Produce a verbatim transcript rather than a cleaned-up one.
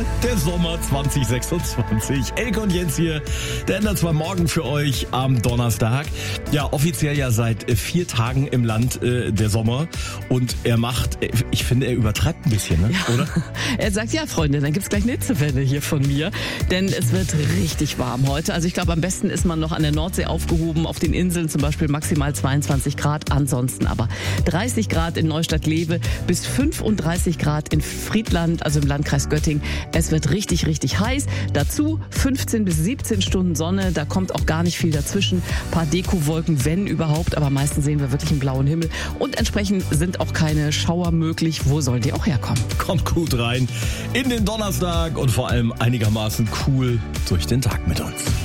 der Sommer zwanzig sechsundzwanzig. Elke und Jens hier, der ändert zwar morgen für euch am Donnerstag. Ja, offiziell ja seit vier Tagen im Land äh, der Sommer. Und er macht, ich finde, er übertreibt ein bisschen, ne? Ja. Oder? Er sagt, ja Freunde, dann gibt's gleich eine Hitzewelle hier von mir. Denn es wird richtig warm heute. Also ich glaube, am besten ist man noch an der Nordsee aufgehoben. Auf den Inseln zum Beispiel maximal zweiundzwanzig Grad. Ansonsten aber dreißig Grad in Neustadt-Lewe bis fünfunddreißig Grad in Friedland, also im Landkreis Göttingen. Es wird richtig, richtig heiß. Dazu fünfzehn bis siebzehn Stunden Sonne. Da kommt auch gar nicht viel dazwischen. Ein paar Dekowolken, wenn überhaupt. Aber meistens sehen wir wirklich einen blauen Himmel. Und entsprechend sind auch keine Schauer möglich. Wo sollen die auch herkommen? Kommt gut rein in den Donnerstag und vor allem einigermaßen cool durch den Tag mit uns.